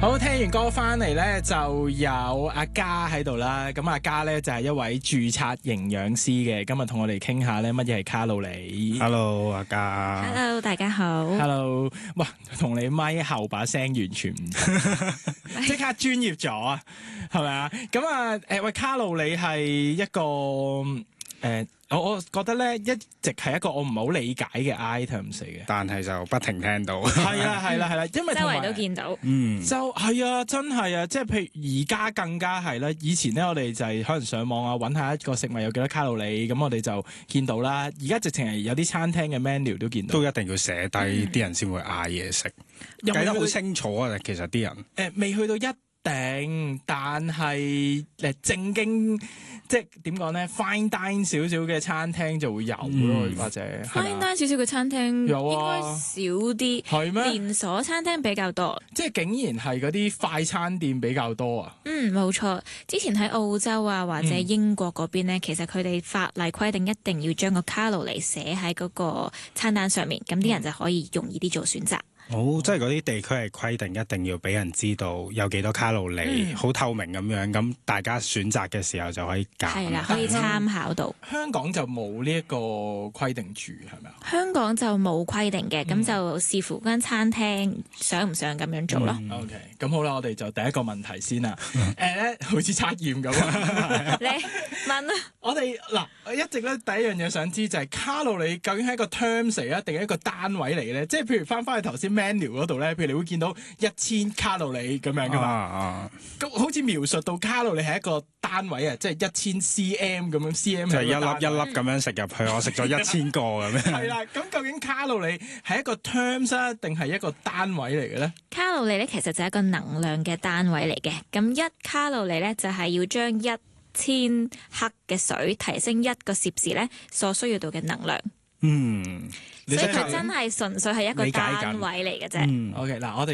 好，聽完歌翻嚟咧，就有阿嘉喺度啦。咁阿嘉咧就係一位註冊營養師嘅，今日同我哋傾下咧乜嘢係卡路里。 Hello， 阿嘉。 Hello， 大家好。 Hello， 哇，同你咪後把聲完全唔同，即刻專業咗啊，係咪啊？咁啊，喂，卡路里係一個我覺得咧一直係一個我唔係好理解嘅 items 嚟嘅， 但係就不停聽到。 係啦，因為周圍都見到， 就係啊，真係啊，即係譬如而家更加係啦。以前咧我哋就係可能上網啊，揾下一個食物有幾多卡路里，咁我哋就見到啦。而家直情係有啲餐廳嘅 menu 都見到， 都一定要寫低，啲人先會嗌嘢食，計得好清楚啊！其實啲人未去到一定，但係正經。即係點講咧 ？fine dine 少少嘅餐廳就會有咯，或者 fine dine 少少嘅餐廳有應該少啲， 係咩？ 連鎖餐廳比較多， 即係竟然係嗰啲快餐店比較多啊！ 冇錯。之前喺澳洲啊或者英國嗰邊咧，其實佢哋法例規定一定要將個卡路里寫喺嗰個餐單上面，咁啲人就可以容易啲做選擇。 即係嗰啲地區係規定一定要俾人知道有幾多卡路里，好透明咁樣，咁大家選擇嘅時候就可以揀。 係啦，可以參考到。 香港就冇呢一個規定住，係咪啊？ 香港就冇規定嘅，咁就視乎間餐廳想唔想咁樣做咯。 OK， 咁好啦，我哋就第一個問題先啦。好似測驗咁你問啊！ 我哋我一直咧第一樣嘢想知就係卡路里究竟係一個 terms 嚟啊，定係一個單位嚟嘅咧？即係譬如翻去頭先 menu 嗰度咧，譬如你會見到1000卡路里咁樣噶嘛？咁好似描述到卡路里係一個單位啊，即係1000 cm 咁樣 ，cm 就係一粒一粒咁樣食入去，我食咗1000個咁樣。 係啦，咁究竟卡路里係一個 terms 啊，定係一個單位嚟嘅咧？ 卡路里咧其實就係一個能量嘅單位嚟嘅，咁1卡路里咧就係要將1000克嘅水提升1個攝氏咧所需要到嘅能量。所以佢真係純粹係一個單位嚟嘅啫。 OK， 嗱，我哋